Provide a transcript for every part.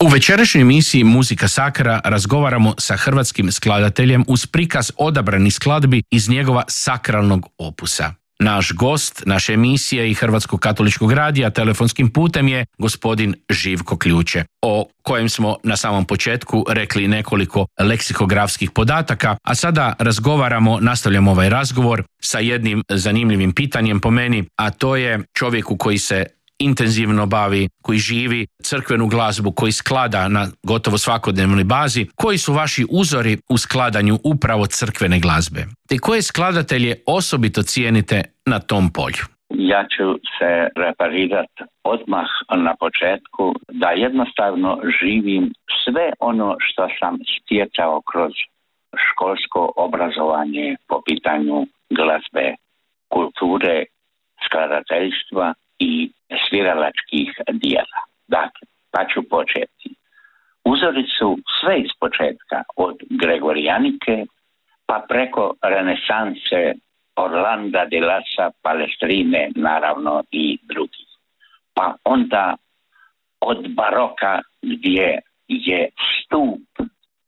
U večerašnjoj emisiji Muzika Sakra razgovaramo sa hrvatskim skladateljem uz prikaz odabranih skladbi iz njegova sakralnog opusa. Naš gost naše emisije i Hrvatskog katoličkog radija telefonskim putem je gospodin Živko Ključe, o kojem smo na samom početku rekli nekoliko leksikografskih podataka, a sada nastavljamo ovaj razgovor sa jednim zanimljivim pitanjem po meni, a to je čovjeku koji se intenzivno bavi, koji živi crkvenu glazbu, koji sklada na gotovo svakodnevnoj bazi. Koji su vaši uzori u skladanju upravo crkvene glazbe? Te koje skladatelje osobito cijenite na tom polju? Ja ću se referirati odmah na početku da jednostavno živim sve ono što sam stjecao kroz školsko obrazovanje po pitanju glazbe, kulture, skladateljstva i sviralačkih dijela. Dakle, pa ću početi. Uzori su sve iz početka, od Gregorijanike pa preko renesanse, Orlanda di Lassa, Palestrine, naravno i drugih. Pa onda od baroka gdje je stup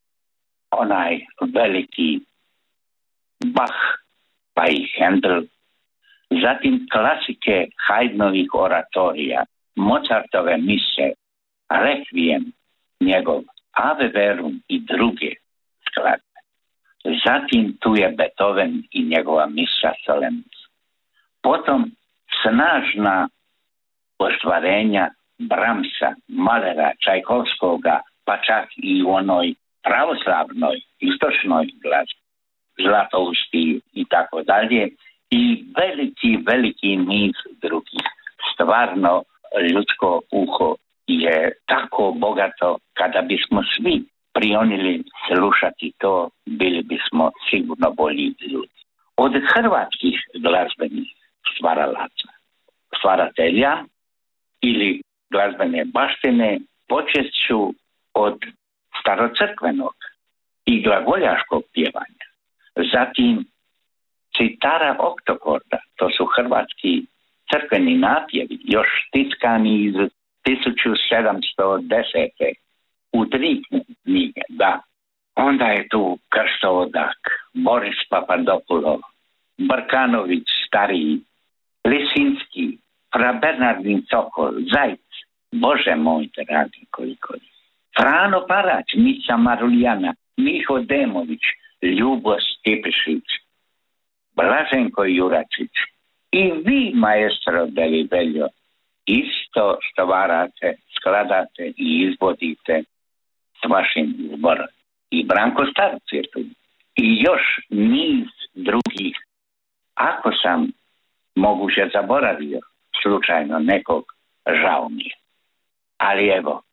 onaj veliki Bach pa i Handel, zatim klasike Haydnovih oratorija, Mozartove mise, Requiem, njegov Ave Verum i druge skladbe. Zatim tu je Beethoven i njegova Missa Solemnis. Potom snažna ostvarenja Brahmsa, Mahlera, Čajkovskoga, pa čak i u onoj pravoslavnoj, istočnoj glazbi, Zlatousti i tako dalje, i veliki niz drugih. Stvarno, ljudsko uho je tako bogato, kada bismo svi prionili slušati to, bili bismo sigurno bolji ljudi. Od hrvatskih glazbenih stvaratelja ili glazbene baštine počet ću od starocrkvenog i glagoljaškog pjevanja. Zatim citara oktokorda, to su hrvatski crkveni napjevi, još tiskani iz 1710. u 3 knjige, da. Onda je tu Krstovodak, Boris Papadopoulos, Brkanović stariji, Lisinski, fra Bernardin Sokol, Zajc, Bože moj dragi koliko je. Frano Parać, Mića Marulijana, Miho Demović, Ljubo Stipišić, Blaženko Juračić i vi, maestro Deliveljo, isto stvarate, skladate i izvodite s vašim zborom. I Branko Starc je tu. I još niz drugih. Ako sam moguće zaboravio slučajno nekog, žao mi je. Ali evo,